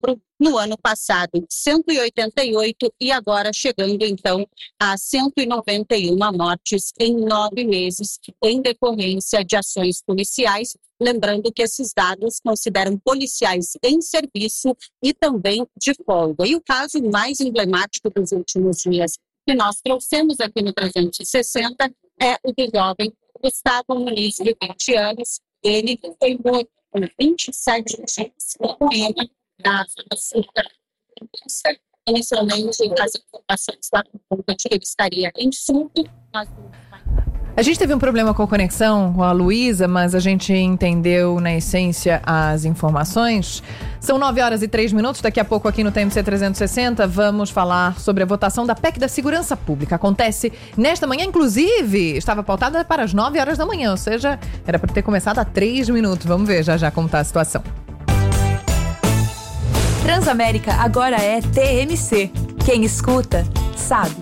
estupro, no ano passado 188 e agora chegando então a 191 mortes em 9 meses em decorrência de ações policiais. Lembrando que esses dados consideram policiais em serviço e também de folga. E o caso mais emblemático dos últimos dias que nós trouxemos aqui no 360 é o do jovem Gustavo Muniz, de 20 anos. Ele foi morto com 27 dias com ele na Açúcar. Inicialmente, as informações da conta de que ele estaria em surto. A gente teve um problema com a conexão com a Luísa, mas a gente entendeu na essência as informações. São 9h03. Daqui a pouco aqui no TMC 360 vamos falar sobre a votação da PEC da Segurança Pública. Acontece nesta manhã, inclusive, estava pautada para as 9h da manhã, ou seja, era para ter começado há 3 minutos. Vamos ver já como está a situação. Transamérica agora é TMC. Quem escuta, sabe.